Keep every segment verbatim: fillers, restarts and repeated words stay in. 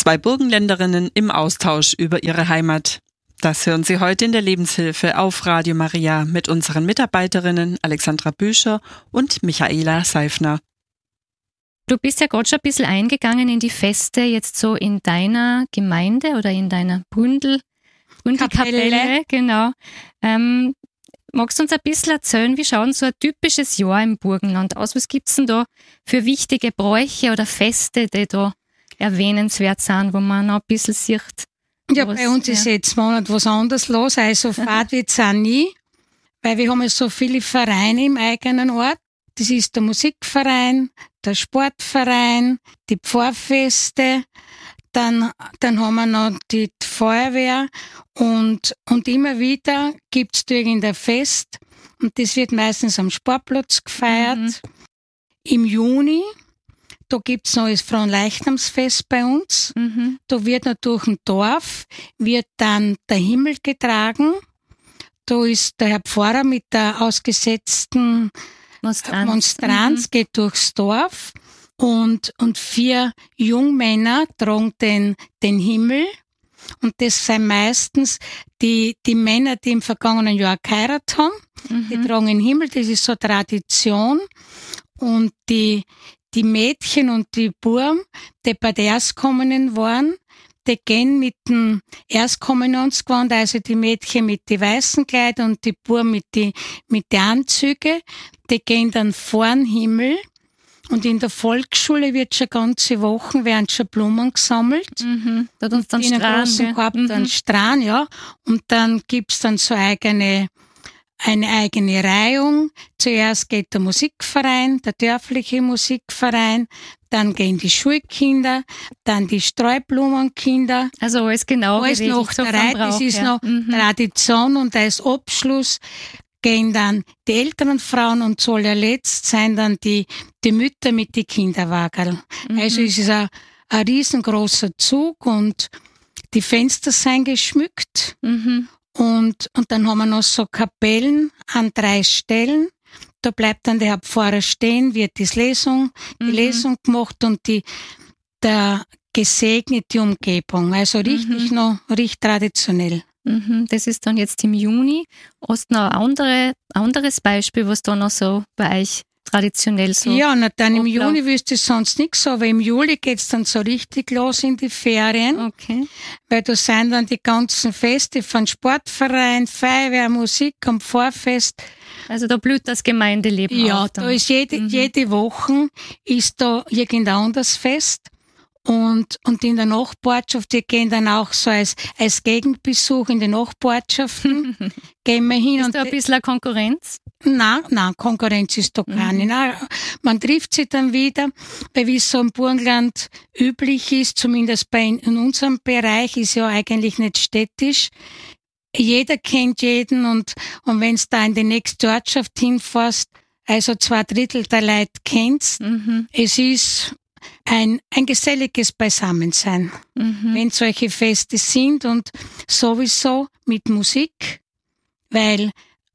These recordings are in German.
Zwei Burgenländerinnen im Austausch über ihre Heimat. Das hören Sie heute in der Lebenshilfe auf Radio Maria mit unseren Mitarbeiterinnen Alexandra Büscher und Michaela Seifner. Du bist ja gerade schon ein bisschen eingegangen in die Feste, jetzt so in deiner Gemeinde oder in deiner Bründel, Bründelkapelle. Genau. Ähm, magst du uns ein bisschen erzählen, wie schaut so ein typisches Jahr im Burgenland aus? Was gibt es denn da für wichtige Bräuche oder Feste, die da erwähnenswert sind, wo man noch ein bisschen sieht? Ja, bei uns ja. ist jetzt Monat was anderes los, also Fahrt wird es auch nie, weil wir haben ja so viele Vereine im eigenen Ort. Das ist der Musikverein, der Sportverein, die Pfarrfeste, dann, dann haben wir noch die Feuerwehr und, und immer wieder gibt's irgendein Fest und das wird meistens am Sportplatz gefeiert. Mhm. Im Juni, da gibt's noch das Fronleichnamsfest bei uns. Mhm. Da wird noch durch ein Dorf, wird dann der Himmel getragen. Da ist der Herr Pfarrer mit der ausgesetzten Monstranz, Monstranz mhm. geht durchs Dorf und, und vier Jungmänner tragen den, den Himmel. Und das sind meistens die, die Männer, die im vergangenen Jahr geheiratet haben. Mhm. Die tragen den Himmel, das ist so Tradition. Und die, die Mädchen und die Buben, die bei der Erstkommenen waren, die gehen mit dem Erstkommunionsgewand, also die Mädchen mit die weißen Kleidern und die Buben mit die, mit die Anzüge, die gehen dann vor den Himmel. Und in der Volksschule wird schon ganze Wochen, werden schon Blumen gesammelt. Mhm. Da hat uns dann in einem Strahlen, großen Korb mhm. dann Strahlen, ja. Und dann gibt's dann so eigene, eine eigene Reihung. Zuerst geht der Musikverein, der dörfliche Musikverein, dann gehen die Schulkinder, dann die Streublumenkinder. Also alles genau. Alles noch so der Reihe, das ist ja. noch mhm. Tradition und als Abschluss gehen dann die älteren Frauen und zu allerletzt sind dann die, die Mütter mit die Kinderwagen. Mhm. Also es ist ein, ein riesengroßer Zug und die Fenster sind geschmückt. Mhm. Und, und dann haben wir noch so Kapellen an drei Stellen. Da bleibt dann der Herr Pfarrer stehen, wird die Lesung, die mhm. Lesung gemacht und die, der gesegnete Umgebung. Also richtig mhm. noch, richtig traditionell. Mhm. Das ist dann jetzt im Juni. Hast du noch ein andere, anderes Beispiel, was da noch so bei euch traditionell so? Ja, na dann im abläuft? Juni wüsste ich sonst nichts, aber im Juli geht's dann so richtig los in die Ferien. Okay. Weil da sind dann die ganzen Feste von Sportverein, Feuerwehr, Musik am Pfarrfest. Also da blüht das Gemeindeleben Ja, auf. Ja, da ist jede, mhm. jede Woche ist da irgendein anderes Fest. Und, und in der Nachbarschaft, wir gehen dann auch so als, als Gegenbesuch in die Nachbarschaften, gehen wir hin. Ist und da ein bisschen eine Konkurrenz? Nein, nein, Konkurrenz ist da keine. Mhm. Nein, man trifft sich dann wieder, weil wie es so im Burgenland üblich ist, zumindest bei in unserem Bereich, ist ja eigentlich nicht städtisch. Jeder kennt jeden und, und wenn du da in die nächste Ortschaft hinfährst, also zwei Drittel der Leute kennst, mhm. es ist ein, ein geselliges Beisammensein, mhm. wenn solche Feste sind und sowieso mit Musik, weil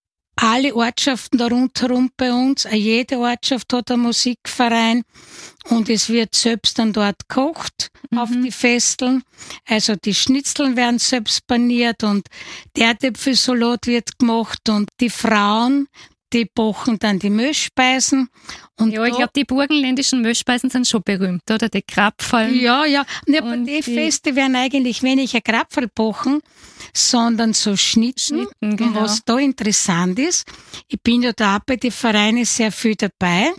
alle Ortschaften da rundherum bei uns, jede Ortschaft hat einen Musikverein und es wird selbst dann dort gekocht mhm. auf die Festeln. Also die Schnitzeln werden selbst paniert und der Erdäpfelsalat wird gemacht und die Frauen, die kochen dann die Milchspeisen. Und ja, ich glaube, die burgenländischen Milchspeisen sind schon berühmt, oder? Die Krapfen. Ja, ja. ja aber die, die Feste werden eigentlich weniger Krapfen kochen, sondern so Schnitten. Schnitten genau. Und was da interessant ist, ich bin ja da bei den Vereinen sehr viel dabei.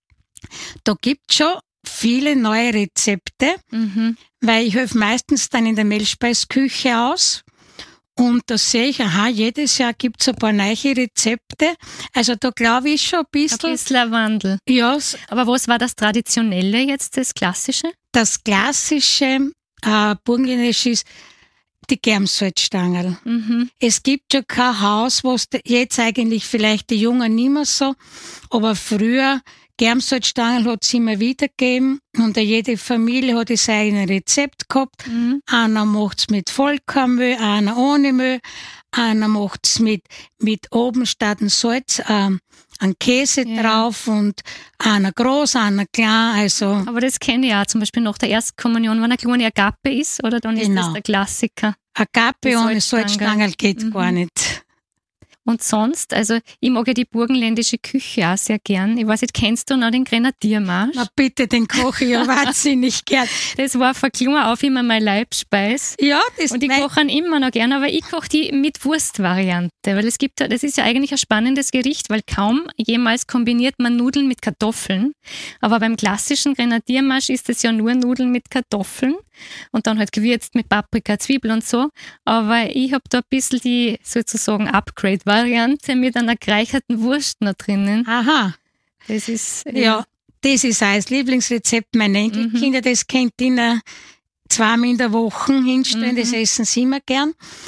Da gibt's schon viele neue Rezepte, mhm. weil ich helfe meistens dann in der Milchspeisküche aus. Und da sehe ich, aha, jedes Jahr gibt's ein paar neue Rezepte. Also da glaube ich schon ein bisschen. Ein bisschen ein Wandel. Ja. Aber was war das Traditionelle jetzt, das Klassische? Das Klassische, äh, Burgenländisch ist die Germsalzstangerl. Mhm. Es gibt ja kein Haus, wo es jetzt eigentlich vielleicht die Jungen nicht mehr so, aber früher Germsalzstangerl hat es immer wieder gegeben und jede Familie hat das eigene Rezept gehabt. Mhm. Einer macht's mit Vollkornmehl, einer ohne Mehl, einer macht's mit, mit oben statt ein Salz, ähm, ein Käse ja. drauf und einer groß, einer klein, also. Aber das kenne ich auch, zum Beispiel nach der Erstkommunion, wenn eine kleine Agape ist, oder dann ist genau. das der Klassiker. Agape ohne Salzstangerl geht mhm. gar nicht. Und sonst, also ich mag ja die burgenländische Küche auch sehr gern. Ich weiß nicht, kennst du noch den Grenadiermarsch? Na bitte, den koche ich ja wahnsinnig gern. Das war von klein auf immer meine Leibspeis. Ja, das Und ich koche ihn immer noch gern, aber ich koche die mit Wurstvariante, weil es gibt, das ist ja eigentlich ein spannendes Gericht, weil kaum jemals kombiniert man Nudeln mit Kartoffeln. Aber beim klassischen Grenadiermarsch ist es ja nur Nudeln mit Kartoffeln und dann halt gewürzt mit Paprika, Zwiebel und so. Aber ich habe da ein bisschen die sozusagen Upgrade-Variante mit einer gereicherten Wurst noch drinnen. Aha. Das ist... Ja, ja das ist auch das Lieblingsrezept meiner Enkelkinder. Mhm. Das könnt ihr zweimal in der Woche hinstellen, mhm. das essen sie immer gern.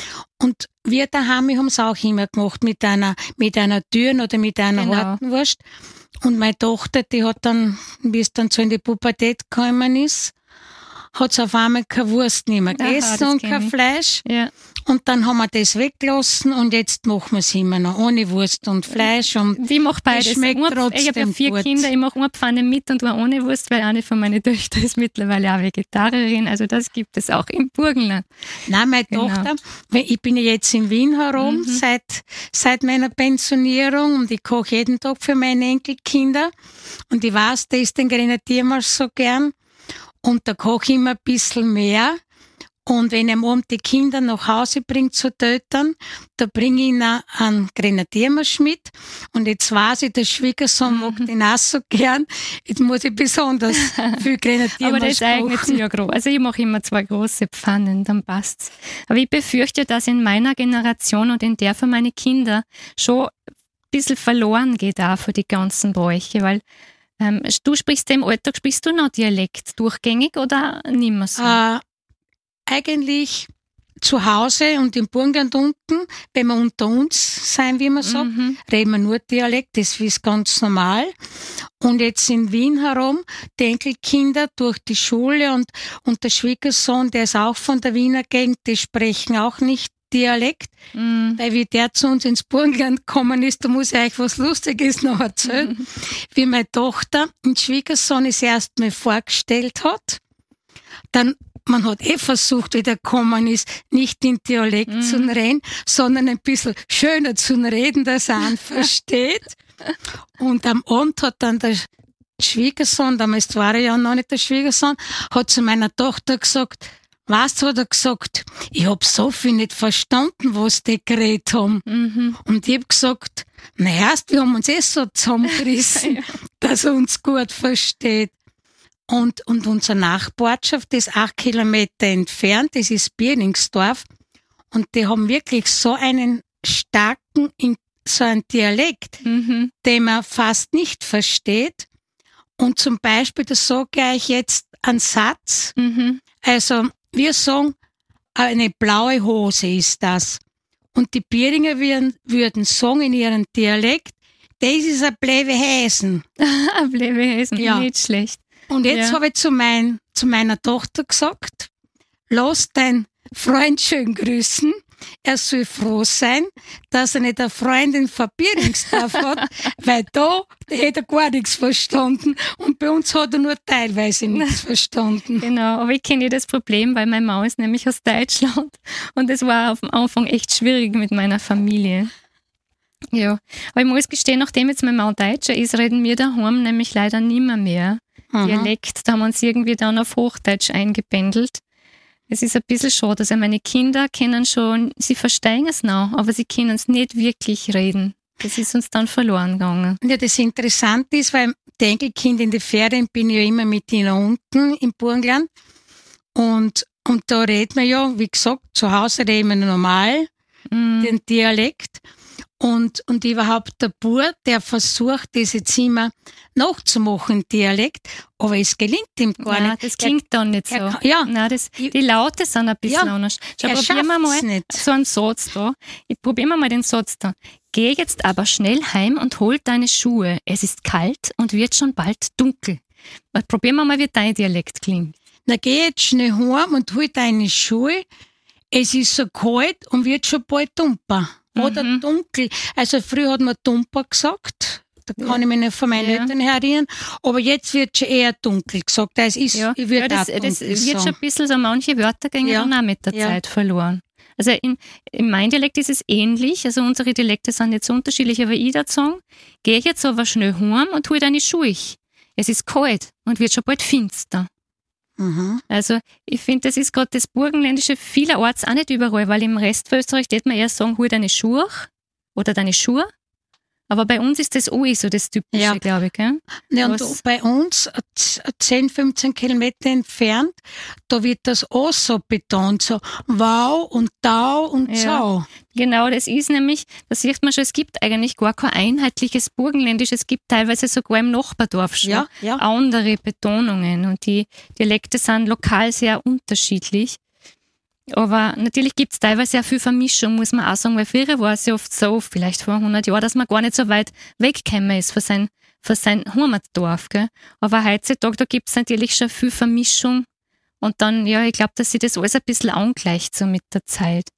Und wir daheim haben es auch immer gemacht, mit einer, mit einer Türen oder mit einer genau. harten Wurst. Und meine Tochter, die hat dann, wie es dann so in die Pubertät gekommen ist, hat sie auf einmal keine Wurst nicht mehr gegessen Aha, und kein ich. Fleisch. Ja. Und dann haben wir das weggelassen und jetzt machen wir es immer noch ohne Wurst und Fleisch. Und ich mache beides. Schmeckt ich trotzdem habe ja vier gut. Kinder, ich mache eine Pfanne mit und eine ohne Wurst, weil eine von meinen Töchtern ist mittlerweile auch Vegetarierin. Also das gibt es auch im Burgenland. Nein, meine genau. Tochter, ich bin ja jetzt in Wien herum, mhm. seit, seit meiner Pensionierung und ich koche jeden Tag für meine Enkelkinder. Und ich weiß, der isst den Grenadiermarsch so gern. Und da koche ich immer ein bisschen mehr. Und wenn ich am Abend die Kinder nach Hause bringe zu Tötern, da bringe ich ihnen einen Grenadiermarsch mit. Und jetzt weiß ich, der Schwiegersohn mag den auch so gern. Jetzt muss ich besonders viel Grenadiermarsch kochen. Aber das eignet sich ja groß. Also ich mache immer zwei große Pfannen, dann passt's. Aber ich befürchte, dass in meiner Generation und in der von meinen Kindern schon ein bisschen verloren geht auch für die ganzen Bräuche, weil ähm, du sprichst im Alltag, sprichst du noch Dialekt durchgängig oder nicht mehr so? Äh, eigentlich zu Hause und im Burgenland unten, wenn wir unter uns sein, wie man sagt, mhm. reden wir nur Dialekt, das ist ganz normal. Und jetzt in Wien herum, die Enkelkinder durch die Schule und, und der Schwiegersohn, der ist auch von der Wiener Gegend, die sprechen auch nicht Dialekt, mhm. weil wie der zu uns ins Burgenland gekommen ist, da muss ich euch was Lustiges noch erzählen, mhm. wie meine Tochter den Schwiegersohn das erst mal vorgestellt hat, dann man hat eh versucht, wie der gekommen ist, nicht in Dialekt mhm. zu reden, sondern ein bisschen schöner zu reden, dass er ihn versteht. Und am Abend hat dann der Schwiegersohn, damals war er ja noch nicht der Schwiegersohn, hat zu meiner Tochter gesagt, weißt du, hat er gesagt, ich hab so viel nicht verstanden, was die geredet haben. Mhm. Und ich hab gesagt, na erst, wir haben uns eh so zusammengerissen, ja. dass er uns gut versteht. Und, und unsere Nachbarschaft ist acht Kilometer entfernt, das ist Bierningsdorf. Und die haben wirklich so einen starken, so einen Dialekt, mhm. den man fast nicht versteht. Und zum Beispiel, das sage ich jetzt einen Satz. Mhm. Also, wir sagen, eine blaue Hose ist das. Und die Bieringer würden, würden sagen in ihrem Dialekt, das ist ein blöde Häsen. Ein blöde Häsen, ja. Nicht schlecht. Und jetzt ja. habe ich zu, mein, zu meiner Tochter gesagt, lass deinen Freund schön grüßen. Er soll froh sein, dass er nicht eine Freundin von Bierningsdorf hat, weil da hätte er gar nichts verstanden und bei uns hat er nur teilweise nichts verstanden. Genau, aber ich kenne das Problem, weil meine Mama ist nämlich aus Deutschland und es war auf dem Anfang echt schwierig mit meiner Familie. Ja, aber ich muss gestehen, nachdem jetzt mein Mann Deutscher ist, reden wir daheim nämlich leider nimmer mehr Dialekt. Da haben wir uns irgendwie dann auf Hochdeutsch eingependelt. Es ist ein bisschen schade. Also meine Kinder kennen schon, sie verstehen es noch, aber sie können es nicht wirklich reden. Das ist uns dann verloren gegangen. Ja, das Interessante ist, weil die Enkelkinder in den Ferien bin ich ja immer mit ihnen unten im Burgenland. Und, und da reden wir ja, wie gesagt, zu Hause reden wir normal mm. den Dialekt. Und, und überhaupt der Bub, der versucht, diese Zimmer nachzumachen, Dialekt, aber es gelingt ihm gar Nein, nicht. Das klingt er, dann nicht so. Er, ja. Nein, das, die Laute sind ein bisschen ja, anders. Schau, er probieren wir mal nicht. so einen Satz da. Ich probiere mal den Satz da. Geh jetzt aber schnell heim und hol deine Schuhe. Es ist kalt und wird schon bald dunkel. Probieren wir mal, wie dein Dialekt klingt. Na, geh jetzt schnell heim und hol deine Schuhe. es ist so kalt und wird schon bald dumper. Oder Mhm. dunkel. Also früher hat man dumper gesagt. Da kann ich mich nicht von meinen Ja. Eltern erinnern. Aber jetzt wird schon eher dunkel gesagt. Also ist, Ja, ich würde ja das, auch dunkel das wird sagen. schon ein bisschen so, manche Wörter gehen Ja. dann auch mit der Ja. Zeit verloren. Also in, in meinem Dialekt ist es ähnlich, also unsere Dialekte sind jetzt unterschiedlich, aber ich würde sagen, geh jetzt aber schnell heim und hol deine Schuhe. Es ist kalt und wird schon bald finster. Mhm. Also ich finde, das ist gerade das Burgenländische vielerorts auch nicht überall, weil im Rest von Österreich würde man eher sagen, hol deine Schuhe oder deine Schuhe. Aber bei uns ist das auch eh so das Typische, Ja. glaube ich. Gell? Ja, und Was- bei uns, äh, zehn, fünfzehn Kilometer entfernt, da wird das auch so betont, so wow und dau und Ja. sau. Genau, das ist nämlich, da sieht man schon, es gibt eigentlich gar kein einheitliches Burgenländisch, es gibt teilweise sogar im Nachbardorf schon Ja, ja. andere Betonungen und die Dialekte sind lokal sehr unterschiedlich. Aber natürlich gibt es teilweise auch viel Vermischung, muss man auch sagen, weil früher war es ja oft so, vielleicht vor hundert Jahren, dass man gar nicht so weit weggekommen ist von sein, von sein Heimatdorf. Gell? Aber heutzutage, da gibt es natürlich schon viel Vermischung und dann, ja, ich glaube, dass sich das alles ein bisschen angleicht so mit der Zeit.